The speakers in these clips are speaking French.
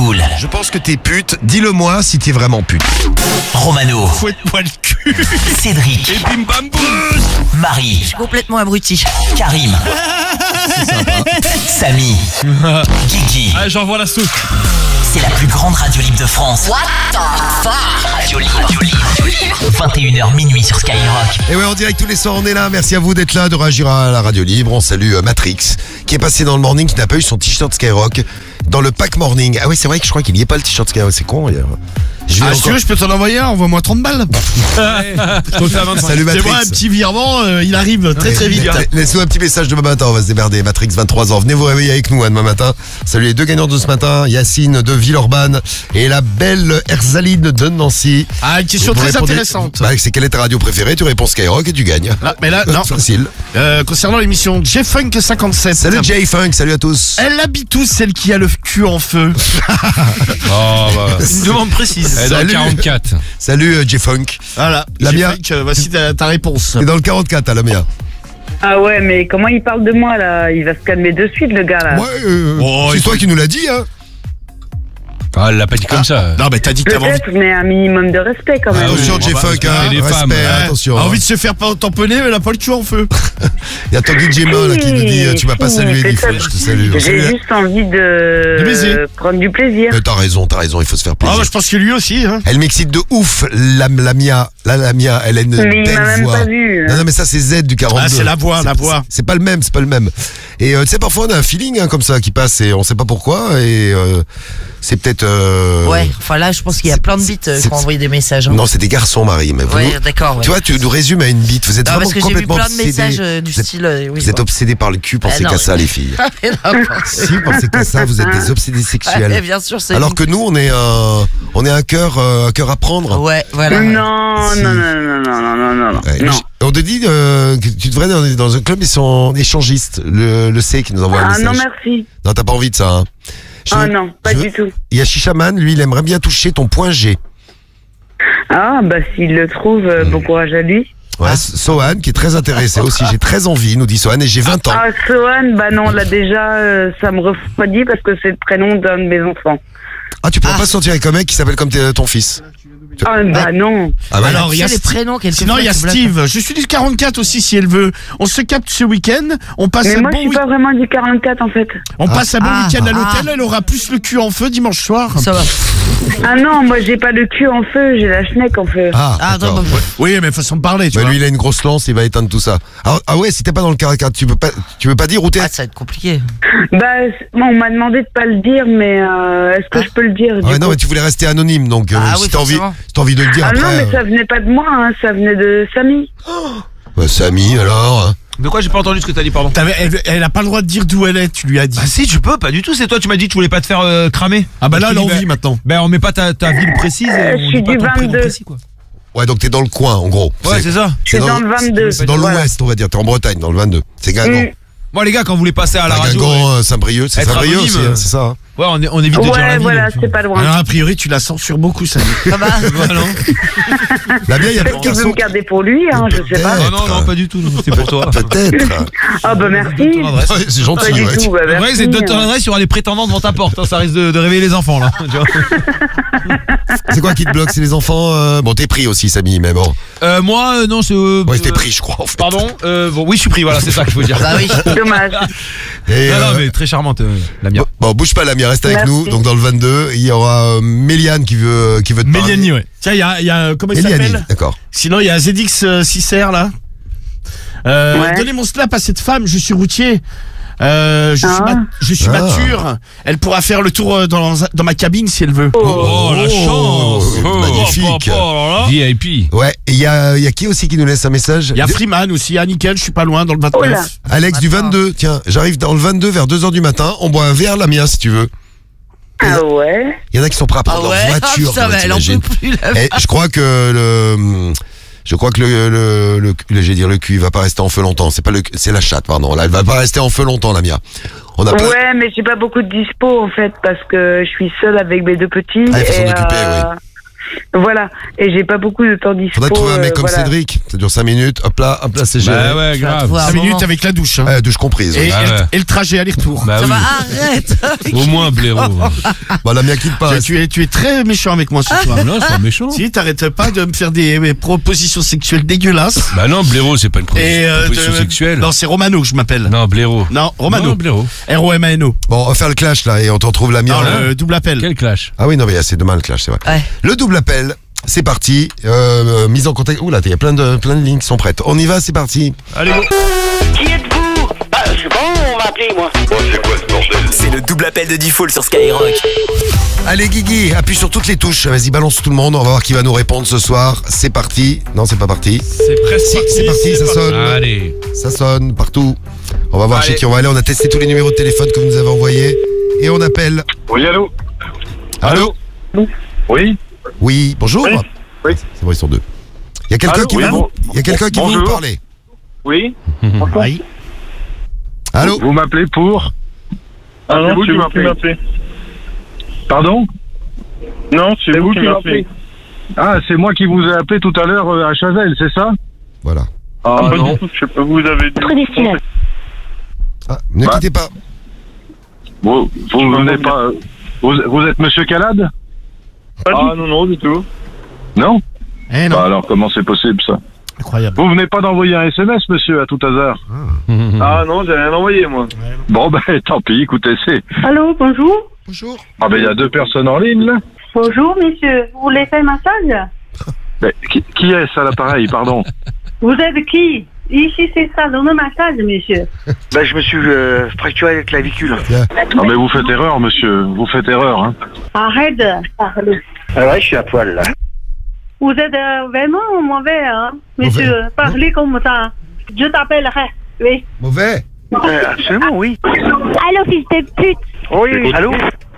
cool. Je pense que t'es pute. Dis-le-moi si t'es vraiment pute. Romano, Fouette-moi le cul. Cédric, Et bim bam boum. Marie, Je suis complètement abruti. Karim, Samy, Guigui. Ah, j'envoie la soupe. C'est la plus grande radio libre de France. What the fuck? Radio libre. 21h minuit sur Skyrock. Et ouais, en direct tous les soirs, on est là. Merci à vous d'être là, de réagir à la radio libre. On salue Matrix, qui est passé dans le morning, qui n'a pas eu son t-shirt Skyrock dans le pack morning. Ah oui, c'est vrai que je crois qu'il n'y est pas le t-shirt Skyrock. C'est con. Je vais Si tu veux, je peux t'en envoyer un, envoie-moi 30 balles. Je te fais à 25. Salut Matrix. C'est moi, un petit virement, il arrive très vite. Laisse-nous un petit message demain matin, on va se démerder. Matrix, 23 ans. Venez vous réveiller avec nous demain matin. Salut les deux gagnants de ce matin, Yacine de Villeurbanne et la belle Erzaline de Nancy. Ah, une question Vous très répondez- intéressante. Bah, c'est quelle est ta radio préférée? Tu réponds Skyrock et tu gagnes. Mais là, non. Facile. Concernant l'émission J-Funk 57. Salut J-Funk, salut à tous. Elle habite où, celle qui a le cul en feu? Une demande précise. Elle est dans le 44. Salut J-Funk. Voilà. Lamia. J-Funk, voici ta réponse. T'es dans le 44 à la Lamia. Ah ouais, mais comment il parle de moi là? Il va se calmer de suite, le gars là. Ouais, Oh, c'est il toi faut- qui nous l'as dit, hein. Ah, elle l'a pas dit comme ça. Non, mais t'as dit que t'avais envie. Peut-être, mais un minimum de respect quand même. Attention J-Funk, bah, hein. les Respect, femmes, attention. A hein. envie de se faire pas tamponner, mais elle a pas le cul en feu. Il y a Tanguy Gemma là qui nous dit tu m'as pas salué ni peut-être. je te salue. J'ai juste envie De baiser. prendre du plaisir. T'as raison, il faut se faire Ah, plaisir. bah, je pense que lui aussi, hein. Elle m'excite de ouf, la Lamia, elle a une Mais il belle m'a même voix. pas vu. Non, mais ça c'est Z du 42. Ah, c'est la voix, C'est- la voix. C'est pas le même. Et tu sais, parfois on a un feeling hein, comme ça qui passe et on sait pas pourquoi et c'est peut-être... Ouais, enfin là, je pense qu'il y a plein de bites qui ont envoyé des messages. Hein. Non, c'est des garçons, Marie, mais vous... Ouais, d'accord. Ouais. Tu vois, tu nous résumes à une bite. Vous êtes Non, vraiment parce que j'ai vu complètement plein de obsédés. messages du Vous êtes- style. Oui, Vous êtes obsédés par le cul, pensez non, qu'à mais- ça, les filles. N'importe Si, pensez qu'à ça, vous êtes des obsédés sexuels. Ouais, bien sûr, c'est. Alors que nous, on est un cœur à prendre. Ouais, voilà. Non, Si. non, non, non, non, non, non, non, Ouais, non. On te dit que tu devrais aller dans un club, ils sont échangistes. Le C qui nous envoie un Ah message. non, merci. Non, t'as pas envie de ça. Hein. Ah non, pas du tout. Il y a Chichaman, lui, il aimerait bien toucher ton point G. Ah, bah s'il le trouve, bon courage à lui. Ouais, Sohan, qui est très intéressé aussi. J'ai très envie, nous dit Sohan, et j'ai 20 ans. Ah, Sohan, bah non, là déjà, ça me refroidit parce que c'est le prénom d'un de mes enfants. Ah, tu pourrais pas sortir avec un mec qui s'appelle comme ton fils. Ah, bah non. Ah bah Alors, non. il y a les prénoms, quelquefois, Sinon, il y a tu bloques. Steve. Je suis du 44 aussi, si elle veut. On se capte ce week-end. On passe Mais un moi, je bon suis week- pas vraiment du 44 en fait. On passe un bon Ah. week-end à l'hôtel. Ah. Elle aura plus le cul en feu dimanche soir. Ça va. Ah non, moi j'ai pas le cul en feu, j'ai la schneck en feu. Ah, Ah, d'accord. attends, bah, Oui, mais façon de parler, tu Bah, vois. lui, il a une grosse lance, il va éteindre tout ça. Ah ouais, si t'es pas dans le 44, tu veux pas dire où t'es. ah, ça va être compliqué. Bah, bon, on m'a demandé de pas le dire, mais est-ce que je peux le dire du Ah ouais, non, coup mais tu voulais rester anonyme, donc Ah si oui, t'as envie, forcément. de le dire Ah après. non, mais ça venait pas de moi, hein, ça venait de Samy. Bah, Samy, alors. hein. De quoi? J'ai pas entendu ce que t'as dit, pardon. Elle a pas le droit de dire d'où elle est, tu lui as dit. Bah si, tu peux, pas du tout. C'est toi, tu m'as dit que tu voulais pas te faire cramer. Ah bah là, elle Je a te dis, envie maintenant. Ben on met pas ta ville précise, Je on suis dit pas du ton prénom 22. précis, quoi. Ouais, donc t'es dans le coin, en gros. Ouais, c'est ça. C'est dans le 22. C'est dans voilà. l'ouest, on va dire. T'es en Bretagne, dans le 22. C'est Guingamp. Moi les gars, quand vous voulez passer à la radio, Guingamp, Saint-Brieuc, c'est Être Saint-Brieuc anonyme, aussi, hein, c'est ça. hein. ouais, on évite de dire la Ouais, ville. voilà, tu c'est vois. pas loin. Alors, a priori, tu la censures beaucoup, ça. Ça va. Voilà. Là, bien, il y a plein Peut-être de qu'il veut garçons. me garder pour lui, hein, je sais pas. Ah non, non, pas du tout, non, c'est pour toi. Peut-être. Ah bah merci. Ton adresse. Ouais, c'est Pas gentil, du ouais. tout, bah Le vrai, merci. c'est de ton adresse, il y aura des prétendants devant ta porte. hein, ça risque de réveiller les enfants, là. Tu vois. C'est quoi qui te bloque? C'est les enfants Bon, t'es pris aussi, Samy, mais bon. Moi, non, c'est. Ouais, t'es pris, je crois, en fait. Pardon bon, oui, je suis pris, voilà, c'est ça qu'il faut dire. Bah oui. Dommage. Et, Non, non, mais très charmante, la mienne. bon, bouge pas, Lamia, reste avec Merci. nous. Donc, dans le 22, il y aura Méliane qui veut te parler. Mélianie, ouais. Tiens, il y a comment il Mélianie, s'appelle? d'accord. Sinon, il y a ZX 6R, là. Ouais. Donnez mon slap à cette femme, je suis routier. Je suis Ah. mature. Elle pourra faire le tour dans ma cabine si elle veut. Oh, la chance. Magnifique. VIP. Ouais, et il y a qui aussi qui nous laisse un message? Il y a Freeman aussi, à Nickel, je suis pas loin dans le 29. Oh là. Alex du 22, tiens, j'arrive dans le 22 vers 2h du matin, on boit un verre, Lamia, si tu veux. Ah ouais. Il y en a qui sont prêts à prendre Ah ouais. leur voiture. Ah, putain, mais elle en t'imagines. peut plus, la Eh, je crois que le cul, il va pas rester en feu longtemps. C'est la chatte, pardon. Là, elle va pas rester en feu longtemps, Lamia. On a pas. Ouais, mais j'ai pas beaucoup de dispo en fait parce que je suis seule avec mes deux petits. Ah, il faut s'en occuper, oui. Voilà. Et j'ai pas beaucoup de temps dispo. Faudrait trouver un mec comme voilà. Cédric. Ça dure 5 minutes. Hop là, c'est géré. Bah ouais, grave. 5 minutes avec la douche. Hein. Douche comprise. oui. Et, Ah ouais. et le trajet aller-retour. Bah Ça oui. va, arrête. Au moins, blaireau. Bah la mienne quitte pas. Tu es très méchant avec moi ce soir. Non, c'est pas méchant. Si, t'arrêtes pas de me faire des propositions sexuelles dégueulasses. Bah non, blaireau, c'est pas une proposition de- sexuelle. Non, c'est Romano que je m'appelle. Non, blaireau. Non, Romano. Non, blaireau. R-O-M-A-N-O. Bon, on va faire le clash là et on t'en trouve la mienne. Non, le double appel. Quel clash. Ah oui, non, mais c'est demain le clash, c'est vrai. Ouais. Le double appel, c'est parti. Mise en contact. Ouh là, il y a plein de lignes qui sont prêtes. On y va, c'est parti. Allez, go. Qui êtes-vous? Bah, je sais pas, on m'a appelé, moi. C'est le double appel de Default sur Skyrock. Allez, Guigui, appuie sur toutes les touches. Vas-y, balance tout le monde. On va voir qui va nous répondre ce soir. C'est parti. Non, c'est pas parti. C'est presque. C'est parti, ça sonne. Allez. Ça sonne partout. On va voir Allez. chez qui on va aller. On a testé tous les numéros de téléphone que vous nous avez envoyés. Et on appelle. Oui, allô? Allô? Oui? Oui, bonjour. Oui. Oui. C'est vrai, ils sont deux. Il y a quelqu'un Allô? qui Oui, veut bon- il y a quelqu'un qui veut bonjour. vous parler. Oui? Oui. Allô? Vous m'appelez pour? Ah non, c'est vous qui m'appelez. Pardon? Non, c'est vous qui m'appelez. Ah, c'est moi qui vous ai appelé tout à l'heure à Chazelle, c'est ça? Voilà. Ah non, je sais pas, vous avez dit. Ah, ne Bah. quittez pas. Vous venez pas... Vous êtes Monsieur Calade? Ah non, non, du tout. Non? Eh non, Bah alors, comment c'est possible, ça? incroyable. Vous venez pas d'envoyer un SMS, monsieur, à tout hasard? Ah non, j'ai rien envoyé, moi. Bon, ben, tant pis, écoutez, c'est... Allô, bonjour. Bonjour. Ah ben, il y a deux personnes en ligne, là. Bonjour, monsieur. Vous voulez faire un massage? Mais, qui est-ce à l'appareil, pardon? Vous êtes qui? Ici, c'est salon de massage, monsieur. Bah, je me suis fracturé la clavicule. Ah mais vous faites erreur, monsieur, vous faites erreur, hein. Arrête de parler. Ah ouais, je suis à poil, là. Vous êtes vraiment mauvais, hein, monsieur. Mauvais. Parlez comme ça. Je t'appellerai. Oui. Mauvais. Absolument, oui. Allô, fils de pute. Oui, allô?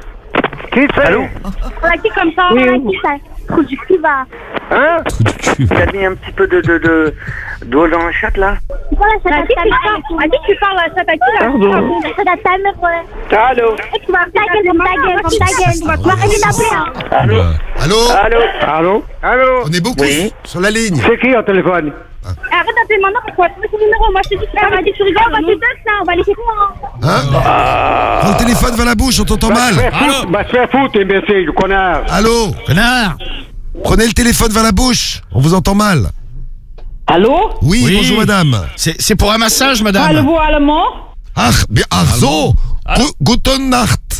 Qui c'est? Allô? On a dit comme ça, on a dit ça. Trou du cul, va. Hein? Trou du cul. T'as mis un petit peu d'eau dans la chatte, là? Voilà, ça t'a tu parles à ça t'a qui, là? Pardon. Ça t'a ta mère, voilà. Allô? Et tu vas ta gueule, ta gueule. Tu vas arrêter d'appeler, hein. Allô? Allô? Allô? Allô? Allô? On est beaucoup Oui. sur la ligne. C'est qui au téléphone? Arrête d'appeler maintenant parce qu'on va trouver son numéro. Moi, je te dis, tu vas dire, tu rigoles, on va te donner ça, on va laisser toi, hein. Hein? Prends le téléphone vers la bouche, on t'entend mal. Bah, se faire foutre, imbécile, connard. Allô? Connard. Prenez le téléphone vers la bouche. On vous entend mal. Allô? Oui, Oui. bonjour madame. C'est pour un massage, madame. Parlez-vous allemand? Ach, ach so. Guten Nacht.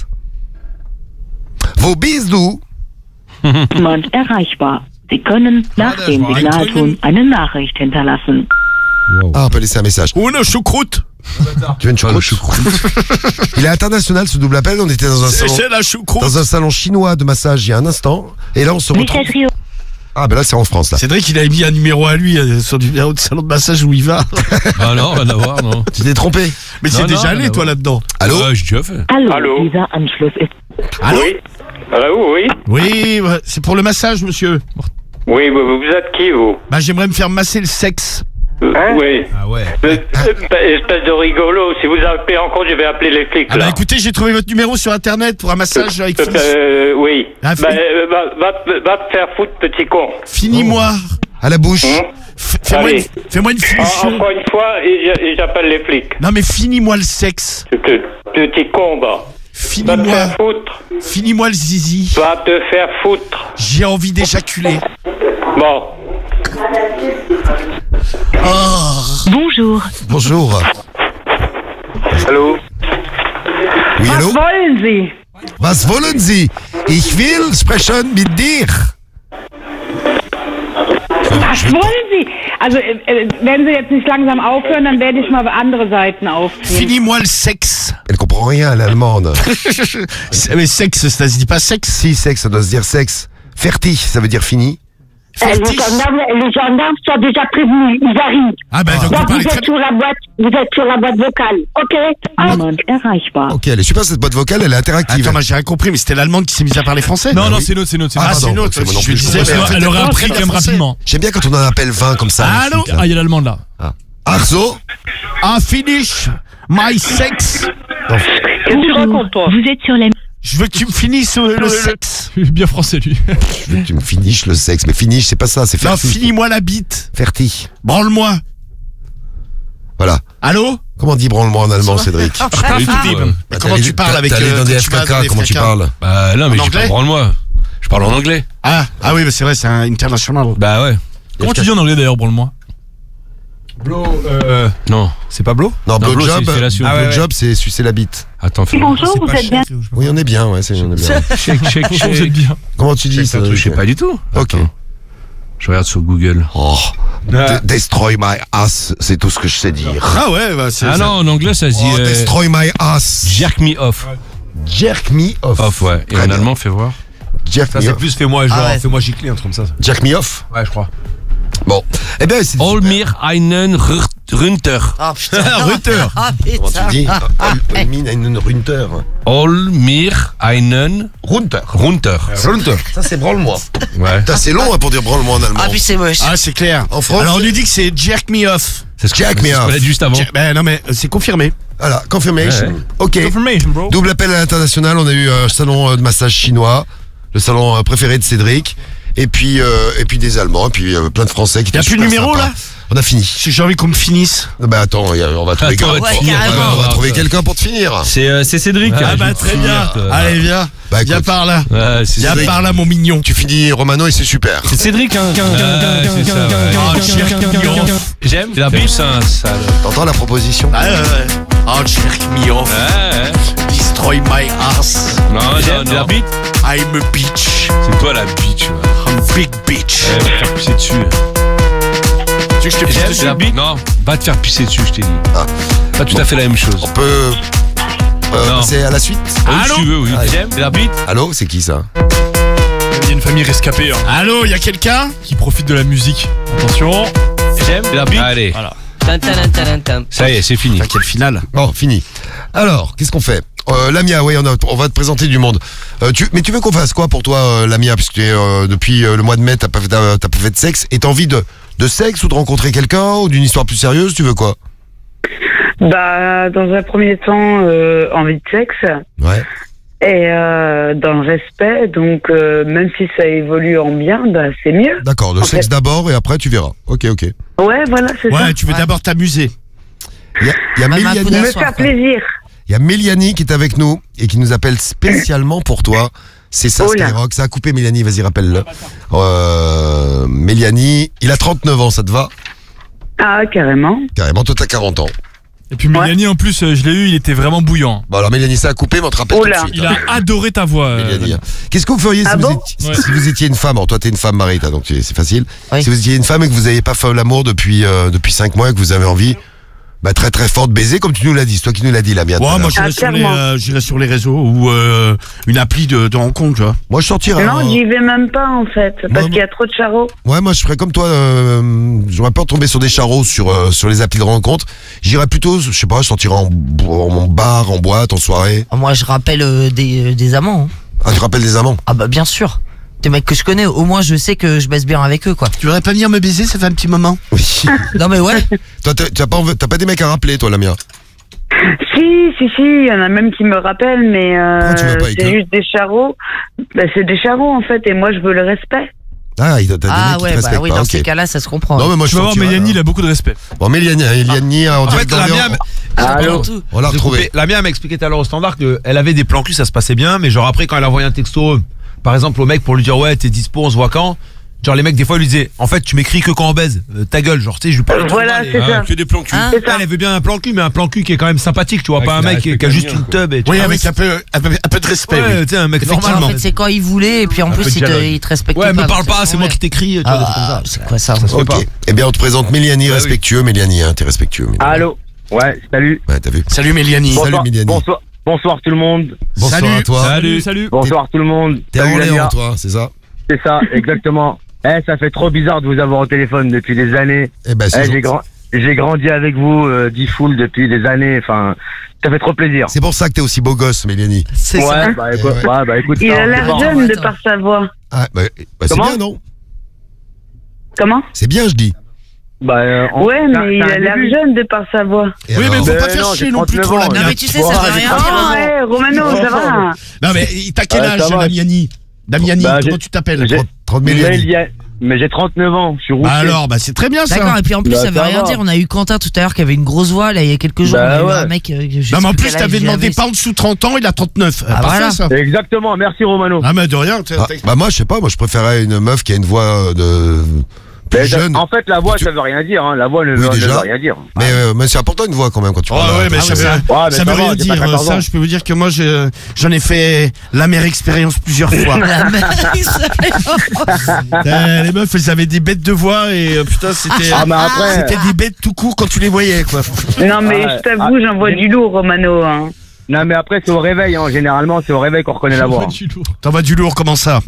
Wo bist du? Niemand erreichbar. Sie können nach das dem war ein Signalton Grünen. eine Nachricht hinterlassen. Ah, on peut laisser un message. Une choucroute. Tu veux une choucroute? Il est international ce double appel. On était dans un salon, C'est la choucroute. dans un salon chinois de massage il y a un instant. Et là, on se retrouve. Messagerie Ah, ben là, c'est en France, là. Cédric, il a mis un numéro à lui sur du numéro de salon de massage où il va. Ah non, rien à voir, non. Tu t'es trompé. Mais Non, c'est non, déjà rien allé, à toi, voir. là-dedans. Allô? Ouais, j'ai déjà fait. Hallo, Hallo. dieser Anschluss ist Allô? Oui. Allô, oui? Oui, ouais, c'est pour le massage, monsieur. Oui, vous êtes qui, vous? Bah, j'aimerais me faire masser le sexe. Oui. Ah ouais. Espèce de rigolo. Si vous appelez encore, je vais appeler les flics, Ah bah là. écoutez, j'ai trouvé votre numéro sur internet pour un massage avec Fini. Oui. Ah, va te faire foutre, petit con. Finis-moi. À la bouche. Fais-moi Allez. fais-moi une finition. Encore une fois, et j'appelle les flics. Non mais finis-moi le sexe. Petit con, bah. Va te Finis-moi. faire foutre. Finis-moi le zizi. Va te faire foutre. J'ai envie d'éjaculer. Bon. Bonjour. Bonjour. Allô? Oui, allô? wollen Sie? Was wollen Sie? Ich will sprechen mit dir. Was wollen Sie? Also, wenn Sie jetzt nicht langsam aufhören, dann werde ich mal andere Seiten aufziehen. Finis-moi le sexe. Elle comprend rien, l'allemande. Mais sexe, ça se dit pas sexe. Si, sexe, ça doit se dire sexe. Fertig, ça veut dire fini. Fertig. Les gendarmes sont déjà prévenus, ils arrivent. Ah bah donc vous Donc parlez vous très êtes sur la boîte, vocale, ok? Niemand erreichbar. Ok, elle est super cette boîte vocale, elle est interactive. Attends, moi j'ai rien compris, mais c'était l'allemande qui s'est mise à parler français. Non, non, oui. c'est notre, c'est notre. Ah, c'est pardon, une autre. c'est moi non Je plus, lui je disais, comprends mais pas. en fait, Elle aurait elle appris quand même français. rapidement. J'aime bien quand on en appelle 20 comme ça. Allô? Ah, il y a l'allemande là. Ach so? Ah, finish my sex. Qu'est-ce que tu racontes, toi? Vous êtes sur la Je veux que tu me finisses le sexe. sexe. Bien français, lui. Je veux que tu me finisses le sexe. Mais finish, c'est pas ça, c'est Non, ferti. finis-moi la bite. Ferti. Branle-moi. Voilà. Allô? Comment on dit branle-moi en allemand, Cédric? Comment tu parles avec T'es allé dans des FKK, comment tu parles? Bah non, mais En je dis pas anglais branle-moi. Je parle en anglais. Ah oui, mais c'est vrai, c'est un international. Bah ouais. Comment tu dis en anglais d'ailleurs, branle-moi? Blow, non, c'est pas blow? Non, blow, blowjob, c'est fellation. Ah ouais, blowjob, c'est sucer la bite. Attends, fais Bonjour, vous êtes bien. Oui, on est bien, ouais, on est bien. Shake. Vous êtes bien. Comment tu dis ça? Je sais pas du tout. Ok. Attends. Je regarde sur Google. Oh. Destroy my ass, c'est tout ce que je sais dire. Ah ouais, bah c'est. Ah non, en anglais ça se dit. Oh, destroy my ass. Jerk me off. Jerk me off. Off, ouais. Et en allemand, fais voir. Jerk me off. plus fais-moi fais-moi gicler, un truc comme ça. Jerk me off. Ouais, je crois. Bon. Eh ben, c'est. All mir einen Runter. Ah putain. Runter. Ah Comment tu putain. dis? Einen Runter. All mir einen Runter. Runter. Ça, c'est branle-moi. Ouais. Putain, c'est long hein, pour dire branle-moi en allemand. Ah puis c'est moche. Ah c'est clair. En France. Alors on lui dit que c'est jerk me off. C'est ce que Jerk me off. on a dit juste avant. Ben non mais c'est confirmé. Voilà, confirmation. Ouais. Ok. Confirmation, bro. Double appel à l'international. On a eu un salon de massage chinois, le salon préféré de Cédric. Et puis des Allemands, et puis plein de Français qui étaient Y'a plus de super numéro, sympas. là? On a fini. J'ai envie qu'on me finisse. Bah attends, on va trouver Attends, quelqu'un. ouais, carrément. On va trouver quelqu'un pour te finir. C'est Cédric. Ah bah très bien. Allez viens. Bah, Viens écoute. par là. Ouais, c'est Viens Cédric. par là mon mignon. Tu finis Romano et c'est super. C'est Cédric, hein. C'est ça, ouais. Ah jerk me off. J'aime. C'est la puissance, sale. T'entends la proposition? Ah ouais. Ah jerk me off. Ouais. Destroy my ass. Non, j'aime la bite. I'm a bitch. C'est toi la bitch. I'm big bitch. Va te faire pisser dessus. Tu veux que je te pisse dessus? La bite. Non, va te faire pisser dessus, je t'ai dit. Ah. Pas tout à fait la même chose. On peut Non. passer à la suite? Si tu veux, oui. J'aime la bite. Allô, c'est qui ça? Il y a une famille rescapée Allô, y a quelqu'un? qui profite de la musique. Attention. J'aime la bite. Allez. Voilà. Ça y est, c'est fini. Ah, quelle finale? Bon, fini. Alors, qu'est-ce qu'on fait? Lamia, oui, on va te présenter du monde. Mais tu veux qu'on fasse quoi pour toi, Lamia? Puisque depuis le mois de mai, t'as pas fait de sexe. Et t'as envie de sexe ou de rencontrer quelqu'un ou d'une histoire plus sérieuse? Tu veux quoi? Bah, dans un premier temps, envie de sexe. Ouais. Et dans le respect, donc même si ça évolue en bien, bah c'est mieux. D'accord, le En sexe fait. d'abord et après tu verras. Ok. Ouais, voilà, c'est ça. Ouais, tu veux d'abord t'amuser. Il y a Bah, ma Mélianie. poudre. Me faire plaisir. Il y a Mélianie qui est avec nous et qui nous appelle spécialement pour toi. C'est ça, Oh là. Skyrock. Ça a coupé Mélianie, vas-y, rappelle-le. Mélianie, il a 39 ans, ça te va? Ah, carrément. Carrément, toi t'as 40 ans. Et puis Mélanie, en plus, je l'ai eu, il était vraiment bouillant. Bon alors Mélianie, ça a coupé, mais on te rappelle Oh tout de là. suite. Il a adoré ta voix. Mélianie. Qu'est-ce que vous feriez si, Ah bon si vous étiez une femme? Alors toi t'es une femme, Marita, donc c'est facile. Oui. Si vous étiez une femme et que vous n'avez pas fait l'amour depuis 5 mois et que vous avez envie très très fort de baiser, comme tu nous l'as dit, c'est toi qui nous l'as dit, Lamia. Ouais, moi Ah, j'irai sur les réseaux ou une appli de rencontre, tu vois. Moi je sortirais. Non, j'y vais même pas en fait, parce qu'il y a trop de charros. Ouais, moi je ferais comme toi, j'aurais peur de tomber sur des charros sur les applis de rencontre. J'irais plutôt, je sais pas, je sortirais en bar, en boîte, en soirée. Moi je rappelle des amants. Hein. Ah, tu rappelles des amants? Ah bah bien sûr. Des mecs que je connais, au moins je sais que je baisse bien avec eux quoi. Tu voudrais pas venir me baiser, ça fait un petit moment. Oui. Non mais ouais. Toi t'as pas des mecs à rappeler, toi, Lamia? Si, il y en a même qui me rappellent, mais tu vas pas avec c'est eux juste des charros. Bah, c'est des charros en fait, et moi je veux le respect. Ah, t'as des Ah mecs ouais, qui te bah respectent oui, pas, dans ok. ces cas-là ça se comprend. Non mais moi je Tu vas voir, sortirais, Mélanie, il a beaucoup de respect. Bon, Mélianie, on dirait fait, Lamia, Allô. on l'a retrouvée. La mienne m'a expliqué tout à l'heure au standard qu'elle avait des plans cul, ça se passait bien, mais genre après, quand elle a envoyé un texto, par exemple, au mec pour lui dire ouais, t'es dispo, on se voit quand? Genre les mecs, des fois, ils lui disaient en fait, tu m'écris que quand on baise. Ta gueule, genre, tu sais, je lui parle. Voilà, c'est ça. Que des plans cul. Hein C'est ça. Elle veut bien un plan cul, mais un plan cul qui est quand même sympathique, tu vois, pas un mec qui a juste une tub et Oui, avec un peu de respect. Ouais, Oui. tu sais, un mec Effectivement, normal. en fait c'est quand il voulait et puis en Un peu plus de il dialogue. te respecte Ouais, pas. me parle donc pas, ça, c'est moi ouais. qui t'écris, tu vois, des trucs comme ça. C'est quoi ça? Ça se fait Ok. pas. Eh bien, on te présente Mélianie, Ouais, respectueux. Mélianie, hein, t'es respectueux. Mélianie. Allô. Ouais, salut. Ouais, t'as vu. Salut Mélianie. Salut, Mélianie. Bonsoir tout le monde. Bonsoir Salut. à toi. Salut. Bonsoir tout le monde. T'es à Salut Orléans, Lamia. toi, c'est ça? C'est ça, exactement. Ça fait trop bizarre de vous avoir au téléphone depuis des années. Eh ben, c'est J'ai grandi avec vous, D-Full, depuis des années. Enfin, ça fait trop plaisir. c'est pour ça que t'es aussi beau gosse, Mélianie. C'est ça. Ouais, bah écoute, Ouais. écoute. Il ça, a l'air c'est bon. jeune de Attends. par sa voix. Ah, c'est Comment bien, non? Comment? C'est bien, je dis. Ouais, mais il a l'air jeune de par sa voix. Et Oui, mais alors faut Ben pas faire non, chier j'ai non plus 39 trop ans. la Non mais tu sais ça veut rien dire. Ah ouais, Romano, ça va. Non mais t'as quel Ouais, âge ça va. Mélianie? Damiani, Bah, comment j'ai- tu t'appelles? 30 millions. Mais j'ai 39 ans, je suis routier. Alors, bah c'est très bien ça. D'accord, et puis en plus, Bah, ça veut ça rien va. dire. On a eu Quentin tout à l'heure qui avait une grosse voix, là, il y a quelques jours. Bah, on a eu ouais. un mec. Je sais Non, mais en plus plus, quel t'avais âge il demandé avait. pas en dessous de 30 ans, il a 39. Ah, Parfait, voilà. ça. Exactement, merci Romano. Ah, mais de rien. Bah moi, je sais pas, moi je préférais une meuf qui a une voix de plus jeune. En fait, la voix, ça veut rien dire. Hein. La voix ne Oui, veut déjà. rien dire. Mais c'est important une voix quand même quand tu Oh, parles. ouais, mais Ah, ça ouais, veut, Ouais, mais ça veut ça va, rien j'ai dire. pas 14 Ça, ans. je peux vous dire que moi, j'en ai fait la mère expérience plusieurs fois. La mère, il s'appelle- Les meufs, elles avaient des bêtes de voix et putain, c'était Ah, mais après. c'était des bêtes tout court quand tu les voyais, quoi. Non, mais Ah, je t'avoue, j'en vois du lourd, Romano. Hein. Non, mais après, c'est au réveil. Hein. Généralement, c'est au réveil qu'on reconnaît la voix. Hein. T'en vas du lourd, comment ça?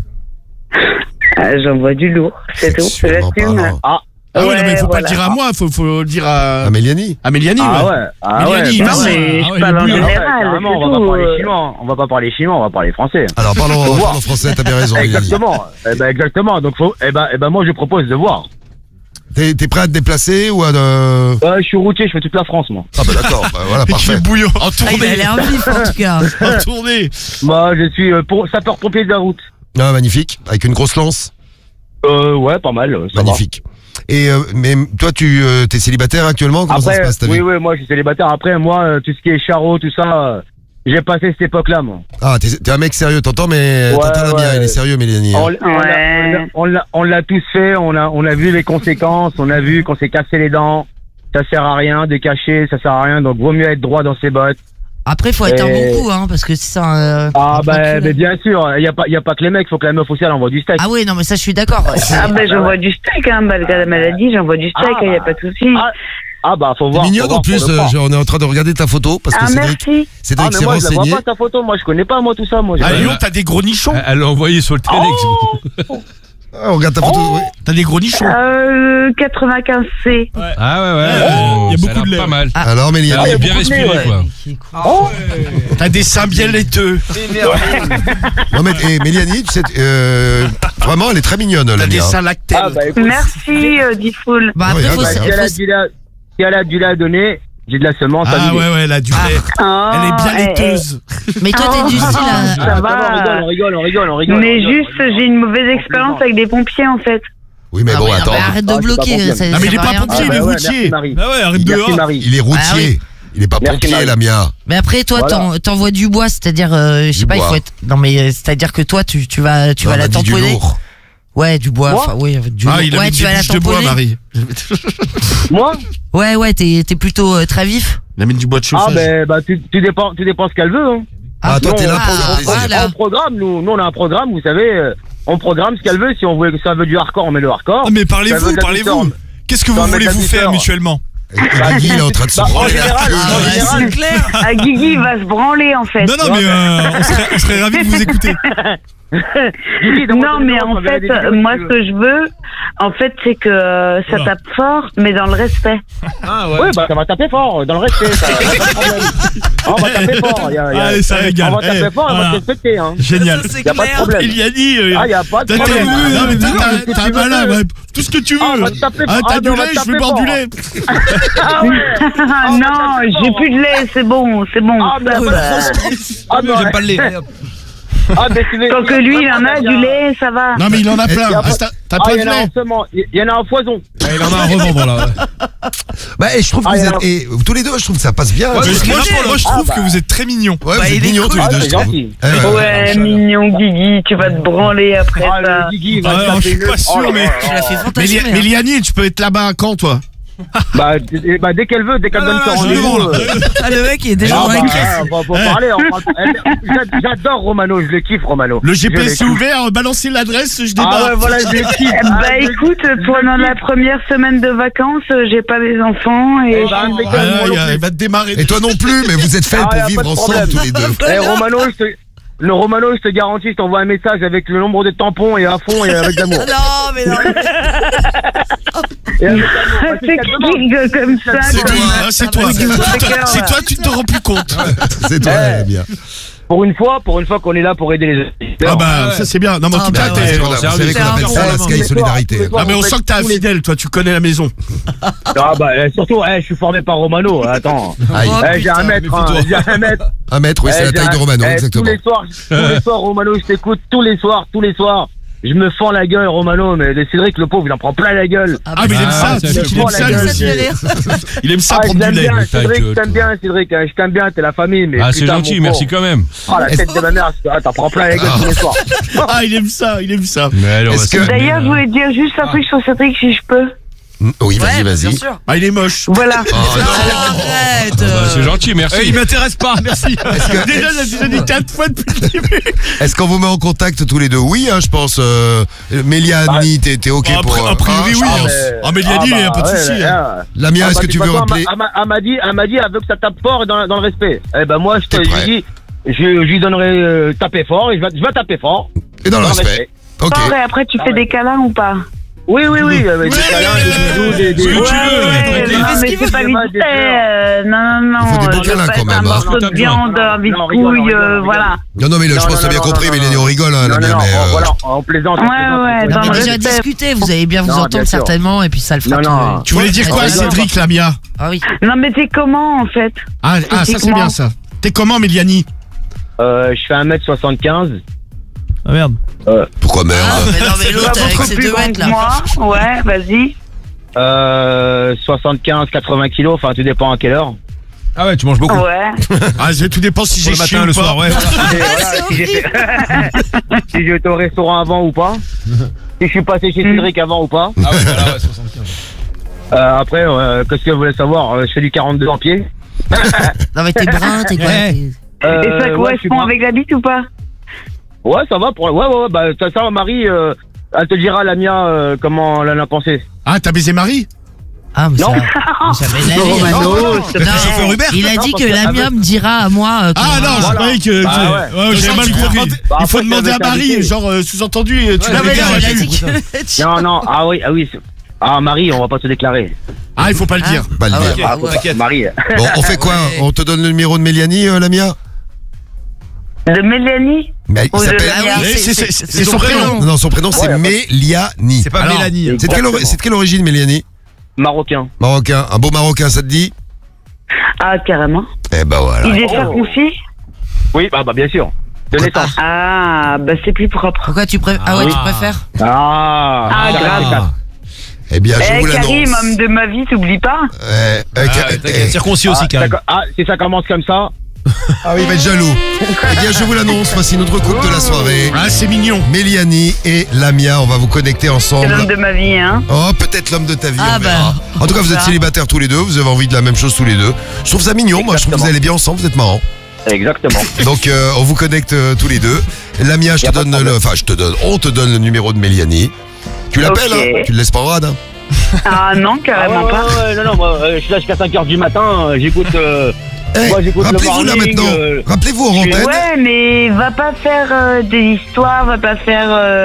Ah, j'en vois du lourd, c'est tout. Sexuellement J'assume. parlant. Ah oui, non, mais faut pas voilà. le dire à moi, faut le dire à Améliani. Méliani. Ah ouais. ouais. Ah Méliani, ouais. vas-y. Non, mais je parle en lui, général. Carrément, c'est on va pas tout, parler chinois. On va pas parler chinois, on va parler français. Alors parlons Faut voir. en français, t'as bien raison. Méliani. Exactement. Exactement. Donc, moi, je propose de voir. T'es prêt à te déplacer ou à... Je suis routier, je fais toute la France, moi. Ah bah d'accord, bah, voilà, Et tu parfait. es bouillant. En Ah, il a tournée. l'air vif en tout cas. En tournée. Moi, je suis sapeur-pompier de la route. Ah, magnifique, avec une grosse lance. Ouais, pas mal. Ça Magnifique. Et mais toi, tu t'es célibataire actuellement? Comment ça se Après, passe ta vie? oui, moi, je suis célibataire. Après, moi, tout ce qui est charreau, tout ça, j'ai passé cette époque-là, moi. Ah, t'es un mec sérieux, t'entends, mais Ouais, t'entends la mienne, ouais. il est sérieux, Méliani. hein. On l'a tous fait, on a vu les conséquences, on a vu qu'on s'est cassé les dents. Ça sert à rien de cacher, ça sert à rien, donc vaut mieux être droit dans ses bottes. Après, faut être un Et- bon coup, hein, parce que c'est ça. Ah, mais bien sûr, il y a pas que les mecs, faut que la meuf aussi, elle envoie du steak. Ah oui, non, mais ça, je suis d'accord. Ah, ben, j'en vois du steak, hein, malgré la maladie, j'en vois du steak, il n'y a pas de souci. Ah, bah, faut T'es voir. mignonne faut voir en plus, pour le croire. on est en train de regarder ta photo parce que Ah, Cédric merci. s'est Mais moi, je la renseigné. vois pas ta photo, moi, je connais pas, moi, tout ça, moi. Ah, Lyon, t'as des gros nichons. Elle l'a envoyé sur le Telex. Ah, on regarde ta photo. ouais. T'as des gros nichons. 95C. Ah ouais, ouais. Il y a ça beaucoup de l'air lait. pas mal. Alors, Méliani. Elle est bien beaucoup de lait, respirée, ouais. quoi. T'as des seins bien laiteux. Non, mais Méliani, tu sais, vraiment, elle est très mignonne, la T'as des mienne. seins lactels. Ah, bah, écoute, Merci, Diffoul. Bah, Ouais, après, hein, faut, bah, si elle a du lait à donner, j'ai de la semence à Ah donner. ouais, elle a du lait. Elle est bien laiteuse. Mais toi, t'es du style à. Ça va. On rigole. Mais juste, j'ai une mauvaise expérience avec des pompiers, en fait. Oui, mais Ah bon, oui, non, attends. mais arrête de Ah, c'est bloquer. pas ça- Non, mais ça il est va pas rien pompier, dire. il est ouais, routier. merci, Marie. Ah ouais, arrête Merci, dehors. Marie. Il est routier. Ah oui. Il est pas Merci, pompier, Marie. la mienne. Mais après, toi, Voilà. t'envoies du bois, c'est-à-dire, je sais Du pas, il bois. faut être. Non, mais c'est-à-dire que toi, tu vas Non, on la a dit du tamponner. lourd. Ouais, du bois. Moi Enfin, oui, du Ah, lourd. il a Ouais, mis tu des vas la bûches de bois, tamponner. Marie. Moi? Ouais, t'es plutôt très vif. Il a mis du bois de Ah, chauffage. bah, tu dépends ce qu'elle veut, hein. Ah, toi, non, t'es là pour ah, faire plaisir. voilà. On programme, nous, on a un programme, vous savez, on programme ce qu'elle veut. Si ça veut du hardcore, on met le hardcore. Ah, mais Ça veut parlez-vous, de la parlez-vous. douceur. Qu'est-ce que Ça vous met de voulez la vous faire douceur. mutuellement? Et Guigui, il est en train de se Bah, en branler la général, queue. en général, c'est clair. Ah, Guigui va se branler, en fait. Non, non, mais on serait ravis de vous écouter. Guigui, dans Non, votre mais numéro, en t'enverrais fait, des vidéos, moi, si ce tu que je veux, en fait, c'est que ça Voilà. tape fort, mais dans le respect. Ah veux. Oui, bah, ça va taper fort, dans le respect, ça, y a pas de problème. On va taper fort, Allez, ça régale. On va taper fort, on va Voilà. te respecter, hein. Génial. Ça, c'est Y a pas de clair. problème. Il y a dit. Ah, y a pas de T'as problème. non, mais Non, mais t'as tu veux malin, que- ouais. Tout ce que tu veux. Ah, on va te taper Ah, fort. t'as Ah, du mais on va lait, te je veux taper boire du fort. lait. Ah ouais. Ah, on va Non, taper j'ai fort. plus de lait, c'est bon. Ah, mais Ça pas va. de Ah, mais J'aime pas le lait. Allez, hop. Ah, mais tu veux- Tant que lui, il en a du lait, ça va. Non, mais il en a plein. Y a Ah, pas- t'as Ah, plein il y de en a en lait. semence, il y en a en foison. Il en a un revendre là. Bah, et je trouve que Ah, vous alors- êtes, et tous les deux, je trouve que ça passe bien. Moi, Ouais, je trouve que vous êtes très mignons. vous Bah, êtes il est mignons tous cool. les deux, Ah, je c'est trouve. gentil. Ouais, mignon Guigui, tu vas te branler après Ah, ça. le Guigui, il va Ah, te non, taper je suis une- pas sûr, Oh là mais- là. Tu l'as fait fantasmer. Mais Liani, tu peux être là-bas quand, toi? Bah, dès qu'elle veut, dès qu'elle donne son je rendez-vous. demande. Ah, le mec, il est déjà Ah, dans la bah, caisse. on va parler. J'adore Romano, je le kiffe Romano. Le Je GPS est le kiffe. ouvert, balancez l'adresse, je Ah ouais, débarque. voilà, je le kiffe. Bah écoute, pendant la première semaine de vacances, j'ai pas les enfants et Eh ben, je- impeccable, moi non plus. Il va te démarrer. Et toi non plus, mais vous êtes faits Ah, y a pour vivre pas de ensemble problème. tous les deux. Eh, Romano, le Romano, je te garantis, je t'envoie un message avec le nombre de tampons et à fond et avec l'amour. Non, mais non. Et avec l'amour. c'est qui rigole comme ça. C'est quoi. toi, hein, c'est toi. C'est toi, tu te rends plus compte. C'est toi, bien. Pour une fois qu'on est là pour aider les autres. super. Ah bah ça c'est bien. Non mais en tout cas, Vous savez qu'on appelle ça la Sky Solidarité. Ah mais on sent que t'es un fidèle, toi, tu connais la maison. Ah bah surtout, je suis formé par Romano. Attends. J'ai 1 mètre. J'ai 1 mètre. 1 mètre, oui, c'est la taille de Romano, exactement. Tous les soirs, Romano, je t'écoute. Tous les soirs. Je me fends la gueule, Romano, mais Cédric, le pauvre, il en prend plein la gueule. Ah mais il aime ça, il aime ça lui aussi. Il aime ça prendre du lait. Cédric, je t'aime bien, Cédric, je t'aime bien, t'es la famille, mais. Ah c'est gentil, merci quand même. Oh la tête de ma mère, t'en prends plein la gueule tous les soirs. Ah il aime ça. D'ailleurs, je voulais dire juste un truc sur Cédric, si je peux. Oui, vas-y. Ah il est moche. Voilà. Arrête. C'est gentil, merci. Il m'intéresse pas, merci. Déjà, j'ai dit 4 fois depuis le début. Est-ce qu'on vous met en contact tous les deux? Oui, je pense. Méliani, t'es ok pour. A priori, oui. Méliani, il n'y a pas de souci. Lamia, est-ce que tu veux rappeler? Elle m'a dit, elle veut que ça tape fort et dans le respect. Eh ben moi, je lui dis, je lui donnerai taper fort et je vais taper fort. Et dans le respect. Ok. Et après, tu fais des câlins ou pas? Oui, avec des câlins, des bisous, Non, mais c'est pas vite fait. Non. Il faut des beaux câlins quand même. Un morceau de viande, un biscuit, voilà. Non, mais je pense que t'as bien compris, Mélanie, on rigole, Lamia, mais. Voilà, on plaisante. Ouais, On a déjà discuté, vous allez bien vous entendre certainement, et puis ça le fera tout. Tu voulais dire quoi, Cédric, Lamia? Ah oui. Non, mais t'es comment, en fait? Ah, ça c'est bien ça. T'es comment, Méliani? Je fais 1m75. Ah merde. Pourquoi merde? Mais non, mais l'autre avec ses 2 mètres là. Moi, ouais, vas-y. 75-80 kilos, enfin tout dépend à quelle heure. Ah ouais, tu manges beaucoup. Ouais. Tout dépend si j'ai le chié matin, ou le pas. soir, ouais. Si j'ai été au restaurant avant ou pas. Si je suis passé chez Cédric avant ou pas. Ah ouais, voilà, ouais, 75. Après, qu'est-ce que vous voulez savoir? Je fais du 42 en pied. Non, mais t'es brun, t'es quoi? Et ça correspond avec la bite ou pas? Ouais, ça va pour. Ouais, bah ça, Marie, elle te dira, Lamia, comment elle en a pensé. Ah, t'as baisé Marie? Ah, mais Non. jamais la vie. chauffeur Uber. Il a dit que Lamia me dira à moi. Ah non, je croyais que. J'ai mal compris. Il faut demander à Marie, genre sous-entendu, tu l'avais bien. Il a dit que. Non, ah oui. Ah, Marie, on va pas te déclarer. Ah, il faut pas le dire. Pas le dire. T'inquiète. Marie. Bon, on fait quoi? On te donne le numéro de Méliani, Lamia? De Mélanie? Mais il s'appelle. C'est son prénom. Non, son prénom c'est Méliani. C'est pas Mélanie. C'est de quelle origine, Méliani? Marocain. Marocain. Un beau Marocain, ça te dit? Ah, carrément. Eh ben voilà. Il est circoncis? Oui, bah bien sûr. De naissance. Ah, bah c'est plus propre. Pourquoi tu préfères? Ah ouais, tu préfères? Ah, grave. Eh bien, je vous Karim, l'annonce. homme de ma vie, t'oublies pas? Circoncis aussi, Karim. Si ça commence comme ça. Ah oui, il va être jaloux. Eh bien, je vous l'annonce, voici notre couple de la soirée. Ah, c'est mignon. Méliani et Lamia, on va vous connecter C'est ensemble. l'homme de ma vie, hein. Oh, peut-être l'homme de ta vie, Ah on verra. bah, En tout cas, vous êtes ça. célibataires tous les deux, vous avez envie de la même chose tous les deux. Je trouve ça mignon, moi, je trouve que vous allez bien ensemble, vous êtes marrants. Exactement. Donc, on vous connecte tous les deux. Lamia, on te donne le numéro de Méliani. Tu l'appelles, hein? Tu le laisses pas en rade, hein? Ah non, carrément pas. Non, moi, je suis là jusqu'à 5h du matin, j'écoute. Moi, j'écoute le rappelez-vous là morning, maintenant. Rappelez-vous en antenne. Ouais, mais va pas faire des histoires, va pas faire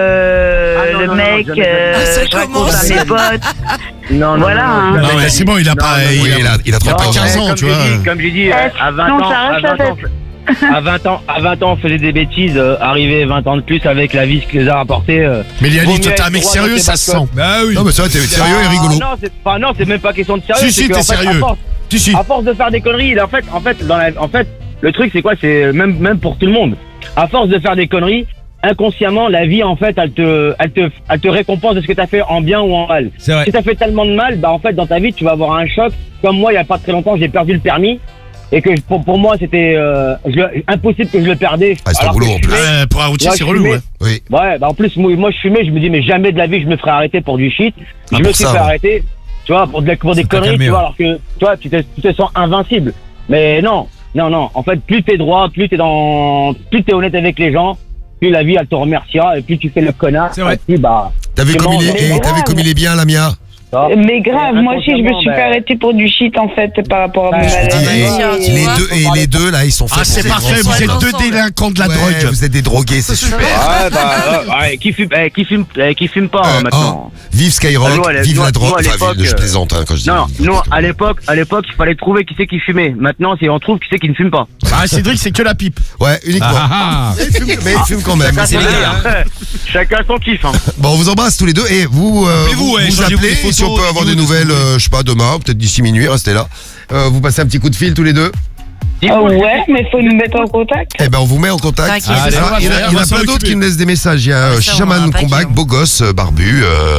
le mec, je raconte à mes potes. Non, Voilà, hein. Ah ouais, c'est bon, il a pas. Oui, il a 30 ans. 15 ans, tu vois. Comme j'ai dit, à 20 non, ans, ça reste la tête. à 20 ans, on faisait des bêtises. Arrivé 20 ans de plus avec la vie que les a rapporté. Méliani, toi, t'es un mec sérieux, ça se sent. Bah oui. Non, mais ça, t'es sérieux et rigolo. Non, c'est même pas question de sérieux. Si, t'es sérieux. À force de faire des conneries, en fait, le truc, c'est quoi? C'est même pour tout le monde. À force de faire des conneries, inconsciemment, la vie, en fait, elle te récompense de ce que t'as fait en bien ou en mal. C'est vrai. Si t'as fait tellement de mal, bah, en fait, dans ta vie, tu vas avoir un choc. Comme moi, il y a pas très longtemps, j'ai perdu le permis. Et que pour moi, c'était impossible que je le perdais. Ah, c'est un boulot en plus. Pour un routier, c'est relou, ouais. Oui. Ouais, bah en plus, moi je fumais, je me dis, mais jamais de la vie, je me ferais arrêter pour du shit. Je me suis fait arrêter, tu vois, pour des conneries, calmé, tu vois, alors que, toi, tu te sens invincible. Mais non. En fait, plus t'es droit, plus t'es honnête avec les gens, plus la vie, elle te remerciera, et plus tu fais le connard. C'est vrai. Et puis, bah. T'avais comme il est bien, Lamia? Mais grave, moi aussi je me suis fait arrêter pour du shit en fait par rapport à mon maladie. Les deux là, ils sont faits. Ah, c'est parfait, vous êtes deux délinquants de la drogue. Vous êtes des drogués, c'est super. Qui fume pas maintenant. Vive Skyrock, vive la drogue. Enfin, je plaisante quand je dis. Non, nous à l'époque, il fallait trouver qui c'est qui fumait. Maintenant, on trouve qui c'est qui ne fume pas. Ah, Cédric, c'est que la pipe. Ouais, uniquement. Mais il fume quand même. Chacun son kiff. Bon, on vous embrasse tous les deux et vous appelez si on peut avoir des nouvelles, je sais pas, demain, peut-être d'ici minuit, restez là. Vous passez un petit coup de fil tous les deux. Ouais, mais faut nous mettre en contact. Eh ben on vous met en contact. Il y en a plein d'autres qui me laissent des messages. Il y a Chichaman Comeback, beau gosse, barbu,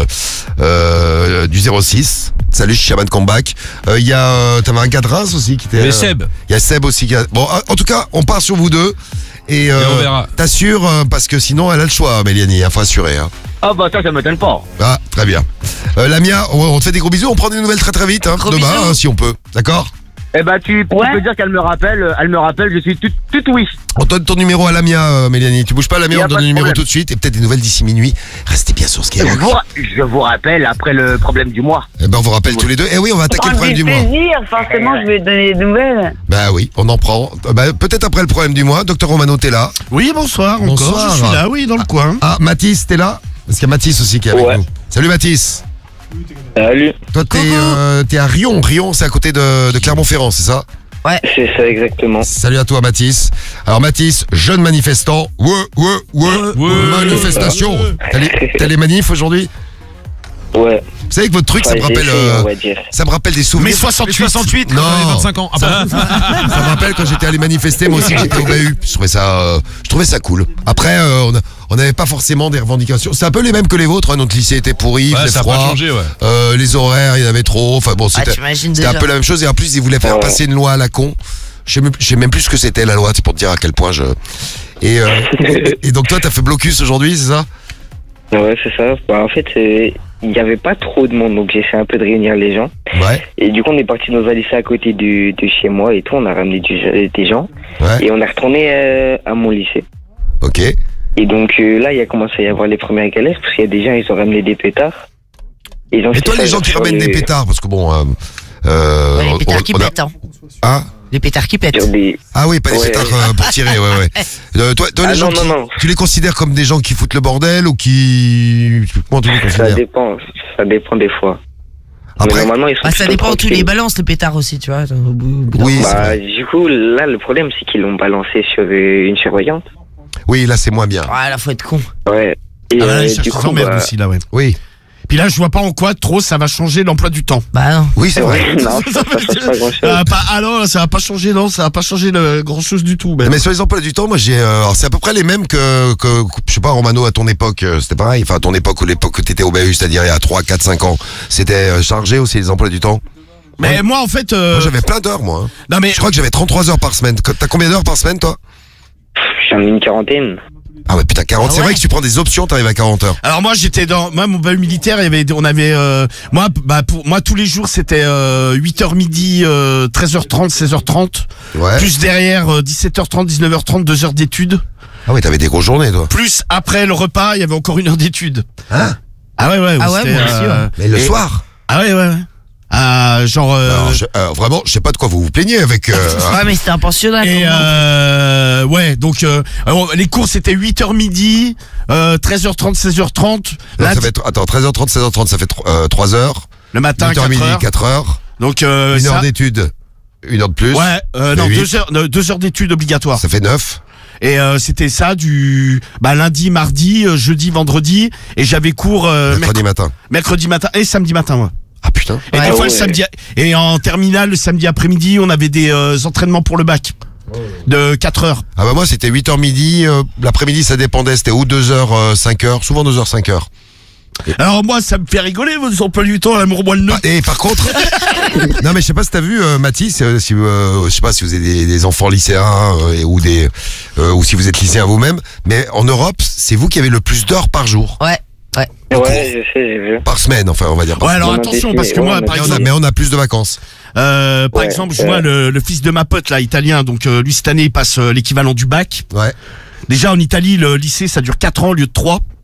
du 06. Salut Chichaman Comeback. Il y a t'avais un gars de Reims aussi qui était. Seb. Il y a Seb aussi qui a... Bon, en tout cas, on part sur vous deux. Et on verra. T'assures parce que sinon elle a le choix, Mélianie, faut assurer. Hein. Ah bah ça m'étonne pas. Ah, très bien. Lamia, on te fait des gros bisous, on prend des nouvelles très vite, hein, demain, si on peut. D'accord? Eh ben tu peux dire qu'elle me rappelle, je suis tout oui. On donne ton numéro à Lamia, Mélianie. Tu bouges pas, Lamia, on donne le numéro tout de suite et peut-être des nouvelles d'ici minuit. Restez bien sur Skyrock. Je vous rappelle après le problème du mois. Eh ben on vous rappelle tous les deux. Eh oui, on va attaquer le problème du mois. Plaisir, forcément, je vais donner des nouvelles. Bah oui, on en prend. Bah, peut-être après le problème du mois. Docteur Romano, t'es là? Oui, bonsoir. Encore, je suis là, oui, dans le coin. Ah, Mathis, t'es là? Parce qu'il y a Mathis aussi qui est avec nous. Salut Mathis. Salut. Toi, t'es à Rion. Rion, c'est à côté de Clermont-Ferrand, c'est ça? Ouais. C'est ça, exactement. Salut à toi, Mathis. Alors, Mathis, jeune manifestant. Manifestation. T'as les manifs aujourd'hui? Ouais. Vous savez que votre truc, ça me rappelle des souvenirs. Mais 68. Non. 25 ans. Ça me rappelle quand j'étais allé manifester, moi aussi j'étais au BAU. Je trouvais ça cool. Après, on n'avait pas forcément des revendications. C'est un peu les mêmes que les vôtres. Hein. Notre lycée était pourri, il faisait froid. Ça a pas changé, ouais. Les horaires, il y en avait trop. Enfin bon, c'était un peu la même chose. Et en plus, ils voulaient faire passer une loi à la con. Je sais même plus ce que c'était la loi. C'est pour te dire à quel point je. Et donc toi, t'as fait blocus aujourd'hui, c'est ça? Ouais, c'est ça. Bah, en fait, il n'y avait pas trop de monde, donc j'ai essayé un peu de réunir les gens. Ouais. Et du coup, on est parti dans un lycée à côté de chez moi et tout. On a ramené des gens. Ouais. Et on est retourné à mon lycée. Ok. Et donc là, il a commencé à y avoir les premières galères parce qu'il y a des gens, ils ont ramené des pétards. Et toi, les gens qui ramènent des pétards, parce que bon. Les pétards qui pètent, hein. Hein? Les pétards qui pètent. Ah oui, pas les pétards pour tirer, ouais. Toi les gens tu les considères comme des gens qui foutent le bordel ou qui... Comment tu les considères? Ça dépend des fois. Après, normalement, ils sont ça dépend où tu les balances, les pétards aussi, tu vois. Oui, du coup, là, le problème, c'est qu'ils l'ont balancé sur une surveillante. Oui, là, c'est moins bien. Ouais, là, faut être con. Ouais. Et là, ils cherchent emmerde aussi, là, ouais. Oui. Puis là, je vois pas en quoi trop ça va changer l'emploi du temps. Bah non. Oui, c'est vrai. Non, ça change pas grand-chose. Non, ça va pas changer, non, ça va pas changer grand-chose du tout. Mais sur les emplois du temps, moi, c'est à peu près les mêmes que je sais pas, Romano, à ton époque, c'était pareil. Enfin, à ton époque ou l'époque que t'étais au BAU, c'est-à-dire il y a 3, 4, 5 ans. C'était chargé aussi les emplois du temps. Mais moi, en fait. Moi, j'avais plein d'heures, moi. Hein. Non, mais. Je crois que j'avais 33 heures par semaine. T'as combien d'heures par semaine, toi? J'en ai une quarantaine. Ah ouais, putain, 40. C'est vrai que tu prends des options, t'arrives à 40 heures. Alors moi, mon BAU militaire, moi, tous les jours, c'était 8h midi, 13h30, 16h30. Ouais. Plus derrière, 17h30, 19h30, 2 heures d'études. Ah ouais, t'avais des grosses journées, toi. Plus après le repas, il y avait encore 1 heure d'études. Hein? Ah ouais, moi aussi, ouais. Mais le soir? Ah ouais. Vraiment, je sais pas de quoi vous vous plaignez avec. Ouais, mais c'était un pensionnat. Et ouais, donc les cours c'était 8h midi, 13h30, 16h30. Là, ça fait 13h30, 16h30, ça fait 3 heures. Le matin, 8h midi, 4 heures. Donc 1 heure d'études, 1 heure de plus. Ouais, non, 2 heures d'études obligatoires. Ça fait 9. Et c'était ça du lundi, mardi, jeudi, vendredi, et j'avais cours mercredi matin et samedi matin, moi. Ah putain. Et des fois le samedi et en terminale le samedi après-midi, on avait des entraînements pour le bac de 4 heures. Ah bah moi c'était 8h midi, l'après-midi ça dépendait, c'était ou 2h, 5h, souvent 2h, 5h. Alors moi ça me fait rigoler vos emplois du temps, l'amour moi le nœud. Et par contre, non mais je sais pas si t'as vu Mathis, je sais pas si vous avez des enfants lycéens ou si vous êtes lycéen vous-même, mais en Europe c'est vous qui avez le plus d'heures par jour. Ouais. Ouais, je sais, j'ai vu. Par semaine, enfin, on va dire. Ouais, alors attention, parce que moi, par exemple. Mais on a plus de vacances. Par exemple, je vois le fils de ma pote, là, italien, donc lui, cette année, il passe l'équivalent du bac. Ouais. Déjà, en Italie, le lycée, ça dure 4 ans au lieu de 3.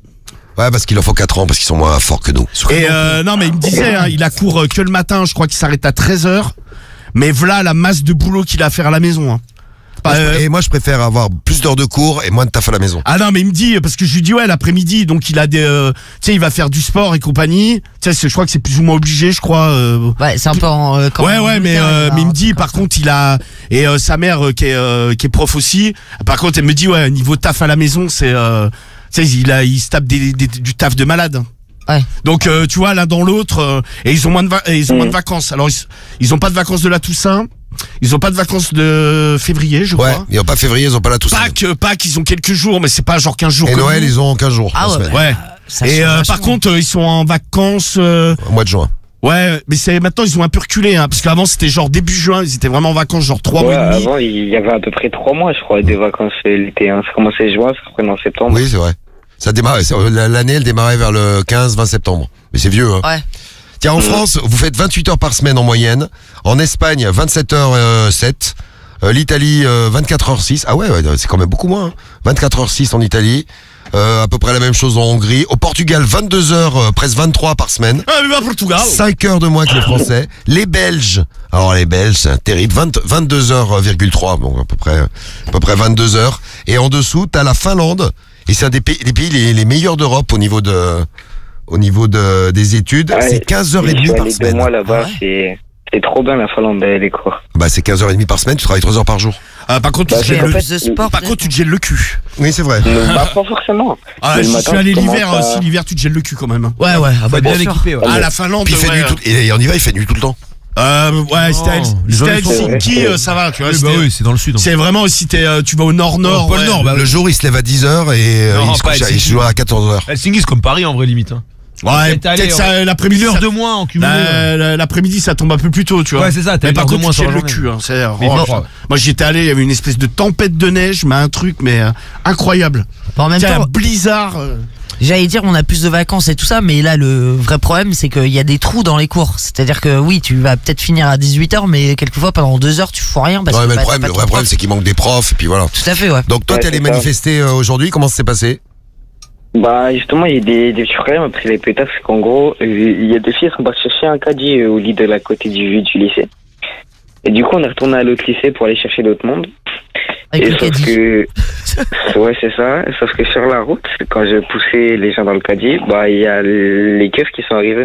Ouais, parce qu'il en faut 4 ans, parce qu'ils sont moins forts que nous. Et non, mais il me disait, hein, il a cours que le matin, je crois qu'il s'arrête à 13h. Mais voilà la masse de boulot qu'il a à faire à la maison. Hein. Et moi, je préfère avoir plus d'heures de cours et moins de taf à la maison. Ah non, mais il me dit, parce que je lui dis, ouais, l'après-midi, donc il a des... tu sais, il va faire du sport et compagnie. Tu sais, je crois que c'est plus ou moins obligé, je crois. Ouais, c'est un peu en... ouais, mais il me dit, par contre, il a... Et sa mère, qui est prof aussi, par contre, elle me dit, ouais, niveau taf à la maison, c'est... tu sais, il se tape du taf de malade. Ouais. Donc, tu vois, l'un dans l'autre, et ils ont moins de vacances. Alors, ils ont pas de vacances de la Toussaint. Ils ont pas de vacances de février, je crois. Ouais, ils ont pas février, ils ont pas la Toussaint. Pâques, ils ont quelques jours, mais c'est pas genre 15 jours. Et Noël, ils ont 15 jours. Ah ouais. Et par contre, ils sont en vacances... Au mois de juin. Ouais, mais maintenant ils ont un peu reculé, hein, parce qu'avant c'était genre début juin, ils étaient vraiment en vacances, genre 3 mois et demi. Avant, il y avait à peu près 3 mois, je crois, de vacances l'été. Hein. Ça commençait juin, ça reprenait en septembre. Oui, c'est vrai. Ça démarrait, l'année, elle démarrait vers le 15-20 septembre. Mais c'est vieux, hein. Ouais. Tiens, en France, vous faites 28 heures par semaine en moyenne. En Espagne, 27 heures 7. L'Italie, 24 heures 6. Ah ouais, c'est quand même beaucoup moins. Hein. 24 heures 6 en Italie. À peu près la même chose en Hongrie. Au Portugal, 22 heures, presque 23 par semaine. Ah, mais Portugal. 5 heures de moins que les Français. Les Belges, alors les Belges, c'est terrible. 22 heures, 3. Bon, à peu près 22 heures. Et en dessous, t'as la Finlande. Et c'est un des pays les meilleurs d'Europe au niveau des études. Ouais, c'est 15h30 par semaine. 2 mois là-bas, c'est trop bien la Finlande, les cours. Bah, c'est 15h30 par semaine, tu travailles 3 heures par jour. Par contre, tu te gèles le cul. Oui, c'est vrai. Bah, pas forcément. Ah, je suis allé l'hiver, si l'hiver tu te gèles le cul quand même. Ouais. Ah, bah, bien équipé. Ouais. Ah, la Finlande, puis il fait nuit et en hiver, il fait nuit tout le temps. Ouais, c'était à Helsinki, ça va, tu vois. Oui, c'est dans le sud. C'est vraiment si tu vas au nord-nord. Pôle Nord, le jour, il se lève à 10h et il se joue à 14h. Helsinki, c'est comme Paris en vrai, limite. Hein. Ouais, peut-être ça, l'après-midi. 1 heure de moins en cumulé. L'après-midi, ça tombe un peu plus tôt, tu vois. Ouais, c'est ça, t'as mais par contre, moins tu le cul, hein. Moi, j'y étais allé, il y avait une espèce de tempête de neige, mais un truc, incroyable. En même temps, un blizzard. J'allais dire, on a plus de vacances et tout ça, mais là, le vrai problème, c'est qu'il y a des trous dans les cours. C'est-à-dire que oui, tu vas peut-être finir à 18h, mais quelquefois, pendant 2 heures, tu fous rien. Parce ouais, que mais le vrai problème, c'est qu'il manque des profs, et puis voilà. Tout à fait, ouais. Donc, toi, t'es allé manifester aujourd'hui, comment ça s'est passé? Bah, justement, il y a des petits problèmes après les pétards, parce qu'en gros, il y a des filles qui sont parties chercher un caddie au lit de la côté du lycée. Et du coup, on est retourné à l'autre lycée pour aller chercher d'autres mondes. Avec le caddie. Ouais, c'est ça. Sauf que sur la route, quand je poussais les gens dans le caddie, bah, il y a les keufs qui sont arrivés.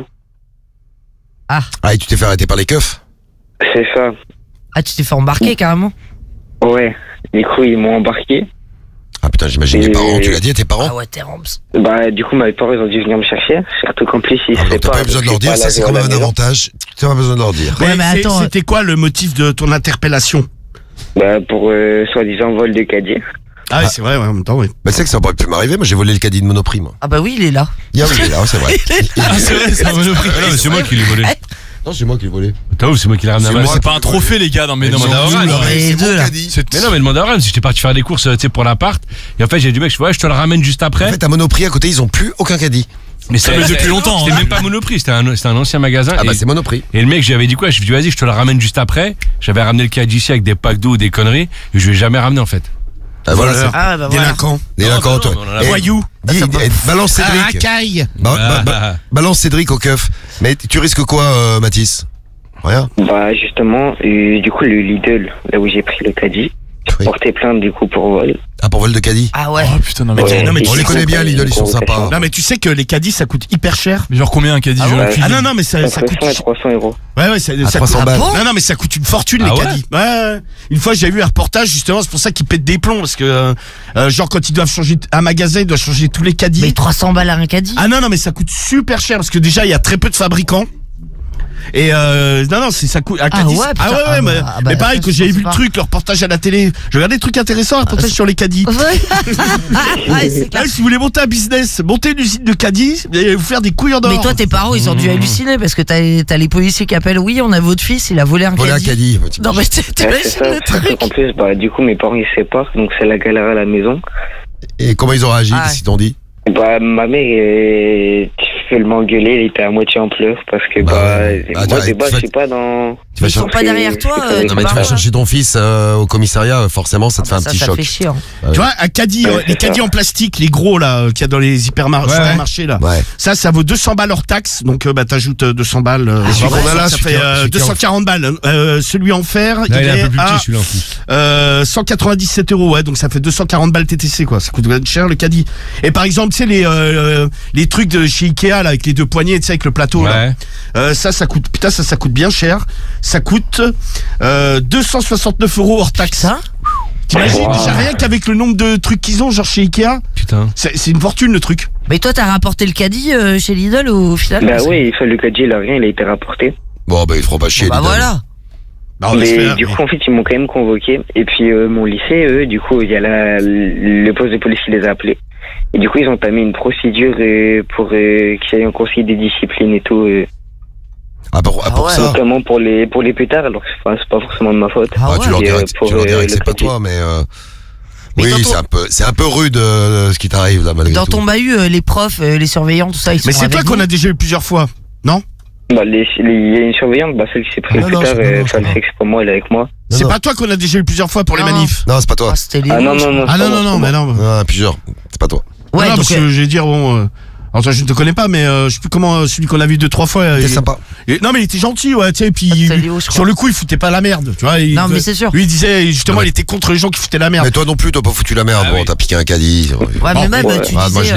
Ah, et tu t'es fait arrêter par les keufs? C'est ça. Ah, tu t'es fait embarquer carrément? Ouais. Du coup, ils m'ont embarqué. Ah putain, j'imagine les parents, tu l'as dit à tes parents? Ah ouais, t'es ramps. Bah, du coup, mes parents, ils ont dû venir me chercher. Surtout qu'en plus, ils seraient t'as pas besoin de leur dire, ça c'est quand même un avantage. T'as pas besoin de leur dire. Ouais, mais attends, c'était quoi le motif de ton interpellation? Bah, pour soi-disant vol de caddie. Ah oui, c'est vrai, ouais, en même temps, oui. Bah, c'est que ça aurait pu m'arriver, moi j'ai volé le caddie de Monoprix, moi. Ah bah oui, il est là. Il est là, c'est vrai. Ah, c'est vrai, c'est un Monoprix. Non, mais c'est moi qui l'ai volé. Non, c'est moi qui l'ai volé. T'as vu, c'est moi qui l'ai ramené à ma. C'est pas un trophée, les gars, non mais demande à Oran. Mais non, mais demande à Oran, si j'étais parti faire des courses, tu sais, pour l'appart. Et en fait, j'ai dit, mec, je te le ramène juste après. En fait, à Monoprix à côté, ils ont plus aucun caddie. Mais ça depuis longtemps. C'était même pas Monoprix, c'était un ancien magasin. Ah bah c'est Monoprix. Et le mec, j'avais dit quoi? Je lui ai dit, vas-y, je te le ramène juste après. J'avais ramené le caddie ici avec des packs d'eau, des conneries. Et je lui ai jamais ramené en fait. Ah, voilà, bah voilà. Délinquant, toi. Voyou. Balance Cédric. Racaille. Balance Cédric au keuf. Mais tu risques quoi, Mathis? Rien. Bah justement, du coup le Lidl, là où j'ai pris le caddie, porté plainte du coup pour vol. Ah, pour vol de caddie? Ah ouais. Oh putain, non mais, on les connaît bien, Lidl, ils sont sympas. Non mais tu sais que les caddies ça coûte hyper cher. Mais genre combien un caddie? Ah non mais ça coûte 300 euros. Ouais, ça 300 balles. Non mais ça coûte une fortune les caddies. Ouais. Une fois j'ai vu un reportage justement, c'est pour ça qu'ils pètent des plombs parce que genre quand ils doivent changer un magasin, ils doivent changer tous les caddies. Mais 300 balles à un caddie? Ah non mais ça coûte super cher parce que déjà il y a très peu de fabricants. Et non ça coûte un caddie. Mais pareil que j'avais vu le truc, le reportage à la télé, je regardais des trucs intéressants, un reportage sur les caddies. Si vous voulez monter un business, monter une usine de caddies, vous faire des couilles en or. Mais toi tes parents ils ont dû halluciner parce que t'as les policiers qui appellent, oui on a votre fils, il a volé un caddie. Non mais t'imagines le truc. En plus du coup mes parents ils se séparent, donc c'est la galère à la maison. Et comment ils ont réagi? Qu'est-ce qu'ils t'ont dit? Bah ma mère fait le m'engueuler, il était à moitié en pleurs parce que moi de base je suis pas dans Ils sont pas derrière toi. Non mais tu vas chercher ton fils au commissariat, forcément ça te fait un petit choc. Ça fait chier. Tu vois, un caddie, les caddies en plastique, les gros là, qu'il y a dans les supermarchés là. Ouais. Ça vaut 200 balles hors taxe, donc t'ajoutes 200 balles. Ça fait 240 balles. Celui en fer, il est un peu plus à petit celui-là en plus. 197 €, ouais, donc ça fait 240 balles TTC quoi. Ça coûte cher le caddie. Et par exemple, tu sais les trucs de chez Ikea là avec les deux poignées, tu sais avec le plateau là. Ça coûte ça coûte bien cher. Ça coûte 269 € hors taxe. Ça T'imagines déjà rien qu'avec le nombre de trucs qu'ils ont, genre chez Ikea. Putain. C'est une fortune le truc. Mais toi, t'as rapporté le caddie chez Lidl au final? Bah oui, le caddie, il a rien, il a été rapporté. Bon, bah, ils feront pas chier. Bah voilà. Mais du coup, en fait, ils m'ont quand même convoqué. Et puis, mon lycée, eux, du coup, il y a le poste de police qui les a appelés. Et du coup, ils ont entamé une procédure pour qu'ils aillent en conseil des disciplines et tout. Pour ça. Notamment pour les pétards, alors que c'est pas forcément de ma faute. Tu leur dirais que c'est pas toi, mais oui, c'est un peu rude ce qui t'arrive là malgré tout. Dans ton bahut, les profs, les surveillants, tout ça, ils sont. Mais c'est toi qu'on a déjà eu plusieurs fois, non? Bah, il y a une surveillante, celle qui s'est pris le pétard, elle sait que c'est pas moi, elle est avec moi. C'est pas toi qu'on a déjà eu plusieurs fois pour les manifs? Non, c'est pas toi. Non, mais non. Plusieurs, c'est pas toi. Ouais, donc je vais dire bon. Alors je ne te connais pas, mais je sais plus comment celui qu'on a vu 2-3 fois. Il était sympa. Non mais il était gentil, ouais, tu sais, puis sur le coup il foutait pas la merde, tu vois. Non mais c'est sûr. Lui il disait justement il était contre les gens qui foutaient la merde. Mais toi non plus, t'as pas foutu la merde, bon t'as piqué un caddie. Ouais mais même tu disais.